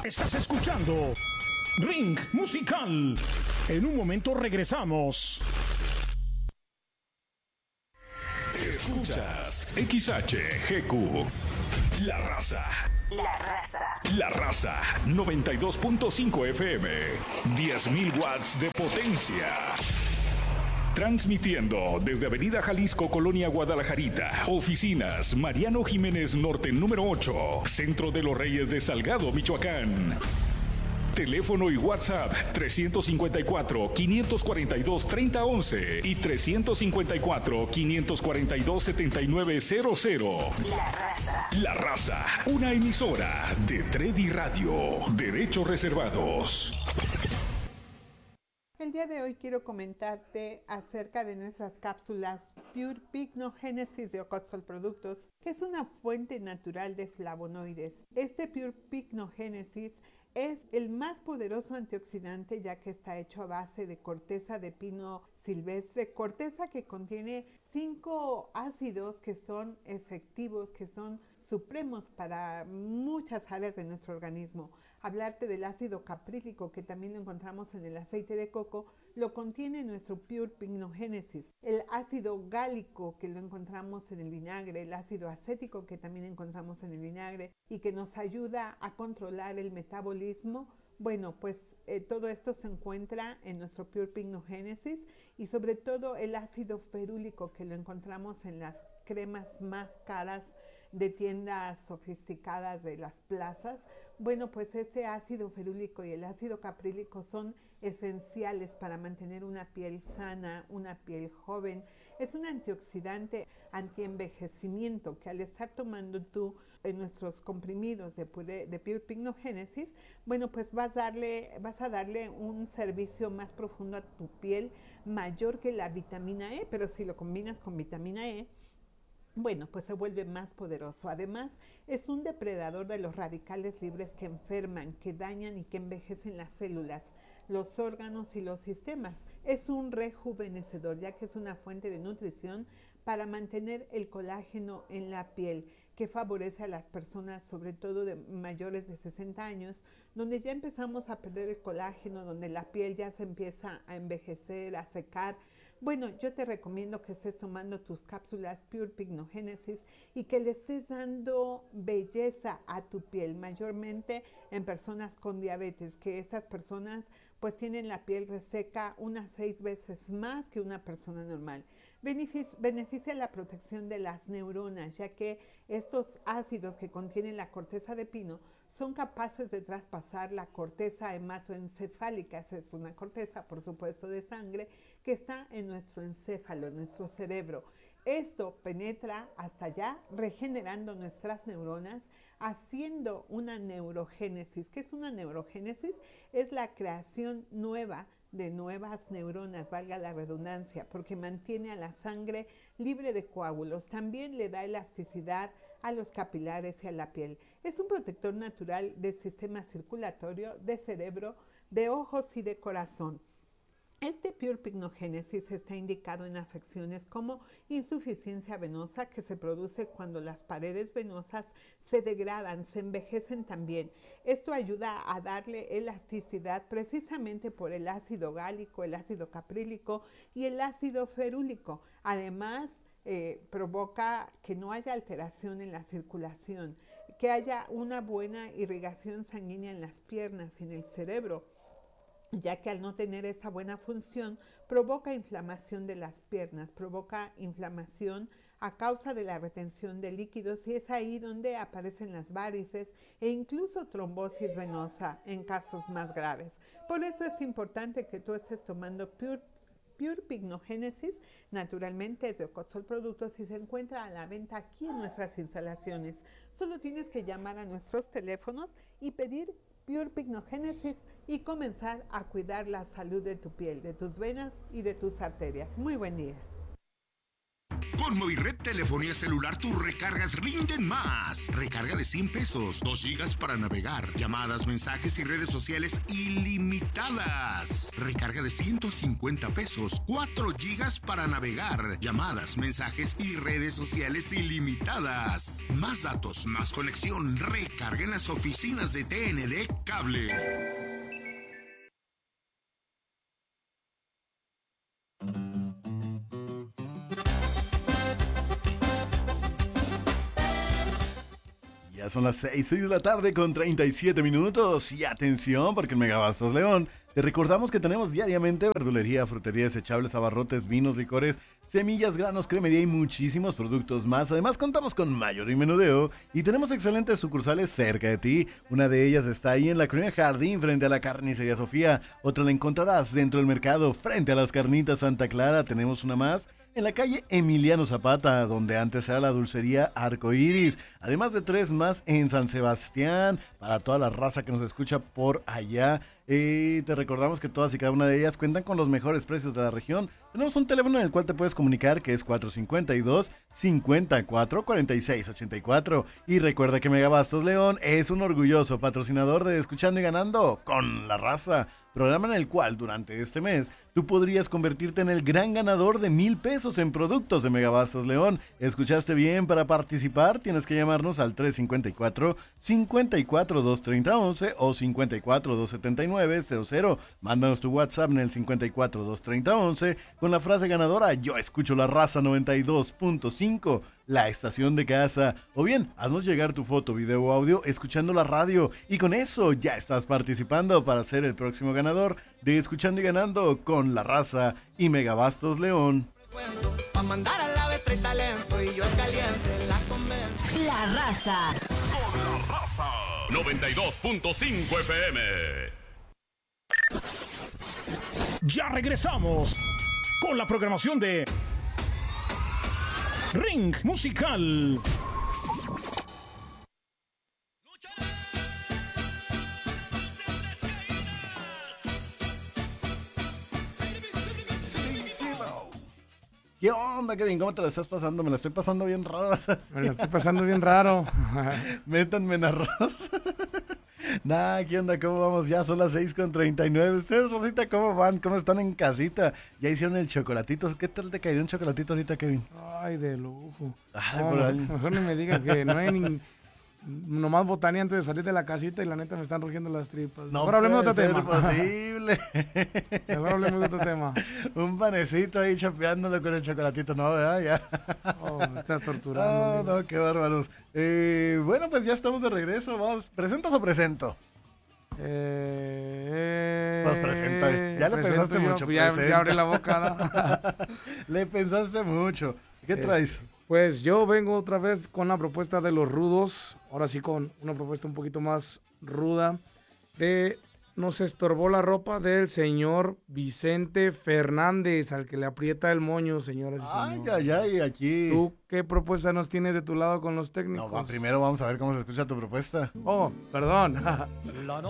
Estás escuchando Ring Musical. En un momento regresamos. Escuchas XHGQ. La Raza. La Raza. La Raza 92.5 FM. 10.000 watts de potencia. Transmitiendo desde Avenida Jalisco, Colonia Guadalajarita. Oficinas Mariano Jiménez Norte número 8. Centro de los Reyes de Salgado, Michoacán. Teléfono y WhatsApp 354-542-3011 y 354-542-7900. La Raza. La Raza, una emisora de Tredi Radio. Derechos reservados. El día de hoy quiero comentarte acerca de nuestras cápsulas Pure Pignogenesis de Ocotzol Productos, que es una fuente natural de flavonoides. Este Pure Pignogenesis es el más poderoso antioxidante, ya que está hecho a base de corteza de pino silvestre, corteza que contiene 5 ácidos que son efectivos, que son supremos para muchas áreas de nuestro organismo. Hablarte del ácido caprílico, que también lo encontramos en el aceite de coco, lo contiene nuestro Pure Pignogenesis. El ácido gálico, que lo encontramos en el vinagre, el ácido acético, que también encontramos en el vinagre y que nos ayuda a controlar el metabolismo. Bueno, pues todo esto se encuentra en nuestro Pure Pignogenesis, y sobre todo el ácido ferúlico, que lo encontramos en las cremas más caras de tiendas sofisticadas de las plazas. Bueno, pues este ácido ferúlico y el ácido caprílico son esenciales para mantener una piel sana, una piel joven. Es un antioxidante antienvejecimiento que al estar tomando tú en nuestros comprimidos de Pure Pignogenesis, bueno, pues vas a darle un servicio más profundo a tu piel, mayor que la vitamina E, pero si lo combinas con vitamina E, bueno, pues se vuelve más poderoso. Además, es un depredador de los radicales libres que enferman, que dañan y que envejecen las células, los órganos y los sistemas. Es un rejuvenecedor, ya que es una fuente de nutrición para mantener el colágeno en la piel, que favorece a las personas, sobre todo de mayores de 60 años, donde ya empezamos a perder el colágeno, donde la piel ya se empieza a envejecer, a secar. Bueno, yo te recomiendo que estés tomando tus cápsulas Pure Pignogenesis y que le estés dando belleza a tu piel, mayormente en personas con diabetes, que estas personas pues tienen la piel reseca unas 6 veces más que una persona normal. Beneficia la protección de las neuronas, ya que estos ácidos que contienen la corteza de pino son capaces de traspasar la corteza hematoencefálica. Esa es una corteza, por supuesto, de sangre que está en nuestro encéfalo, en nuestro cerebro. Esto penetra hasta allá, regenerando nuestras neuronas, haciendo una neurogénesis. ¿Qué es una neurogénesis? Es la creación nueva de nuevas neuronas, valga la redundancia, porque mantiene a la sangre libre de coágulos. También le da elasticidad a los capilares y a la piel. Es un protector natural del sistema circulatorio, de cerebro, de ojos y de corazón. Este Pure Pignogenesis está indicado en afecciones como insuficiencia venosa, que se produce cuando las paredes venosas se degradan, se envejecen también. Esto ayuda a darle elasticidad precisamente por el ácido gálico, el ácido caprílico y el ácido ferúlico. Además, provoca que no haya alteración en la circulación, que haya una buena irrigación sanguínea en las piernas y en el cerebro, ya que al no tener esta buena función provoca inflamación de las piernas, provoca inflamación a causa de la retención de líquidos, y es ahí donde aparecen las varices e incluso trombosis venosa en casos más graves. Por eso es importante que tú estés tomando Pure Pignogenesis. Naturalmente es de Ocotzol Productos y se encuentra a la venta aquí en nuestras instalaciones. Solo tienes que llamar a nuestros teléfonos y pedir Pure Pignogenesis y comenzar a cuidar la salud de tu piel, de tus venas y de tus arterias. Muy buen día. Con Movired Telefonía Celular tus recargas rinden más. Recarga de 100 pesos, 2 gigas para navegar, llamadas, mensajes y redes sociales ilimitadas. Recarga de 150 pesos, 4 gigas para navegar, llamadas, mensajes y redes sociales ilimitadas. Más datos, más conexión. Recarga en las oficinas de TND Cable. Ya son las 6 de la tarde con 37 minutos y atención porque en Megabastos León te recordamos que tenemos diariamente verdulería, frutería, desechables, abarrotes, vinos, licores, semillas, granos, cremería y muchísimos productos más. Además contamos con mayor y menudeo y tenemos excelentes sucursales cerca de ti. Una de ellas está ahí en la colonia Jardín frente a la carnicería Sofía. Otra la encontrarás dentro del mercado frente a las carnitas Santa Clara. Tenemos una más en la calle Emiliano Zapata, donde antes era la dulcería Arcoiris. Además de 3 más en San Sebastián, para toda la raza que nos escucha por allá. Te recordamos que todas y cada una de ellas cuentan con los mejores precios de la región. Tenemos un teléfono en el cual te puedes comunicar que es 452-54-46-84. Y recuerda que Megabastos León es un orgulloso patrocinador de Escuchando y Ganando con la Raza, programa en el cual durante este mes tú podrías convertirte en el gran ganador de 1,000 pesos en productos de Megabastos León. ¿Escuchaste bien? Para participar tienes que llamarnos al 354-54-230-11 o 54-279-00. Mándanos tu WhatsApp en el 54-230-11 con la frase ganadora: yo escucho la Raza 92.5, la estación de casa. O bien, haznos llegar tu foto, video o audio escuchando la radio y con eso ya estás participando para ser el próximo ganador de Escuchando y Ganando con la Raza y Megabastos León. Pa' mandar a la vez trae talento y yo el caliente la convenzo. La Raza. Con la Raza 92.5 FM. Ya regresamos con la programación de Ring Musical. ¿Qué onda, Kevin? ¿Cómo te la estás pasando? Me la estoy pasando bien raro. Me la estoy pasando bien raro. Métanme en arroz. Nah, ¿qué onda? ¿Cómo vamos? Ya son las 6:39. ¿Ustedes, Rosita, cómo van? ¿Cómo están en casita? ¿Ya hicieron el chocolatito? ¿Qué tal te caería un chocolatito ahorita, Kevin? Ay, de lujo. Ay, No, por ahí. mejor no me digas que no hay ni... Nomás botaní antes de salir de la casita y la neta me están rugiendo las tripas. No Mejor hablemos de otro puede tema. ser posible. Mejor hablemos de otro tema. Un panecito ahí chapeándolo con el chocolatito, ¿no? ¿Verdad? Ya. Oh, me estás torturando. No, qué bárbaros. Bueno, pues ya estamos de regreso. Vamos, ¿presentas o presento? Pues presenta. Ya le pensaste mucho. Ya abrí la boca, ¿no? Le pensaste mucho. ¿Qué traes? Pues yo vengo otra vez con la propuesta de los rudos. Ahora sí con una propuesta un poquito más ruda. De Nos estorbó la ropa del señor Vicente Fernández, al que le aprieta el moño, señoras y señores. Ay, aquí. ¿Tú qué propuesta nos tienes de tu lado con los técnicos? No, primero vamos a ver cómo se escucha tu propuesta. Oh, perdón. La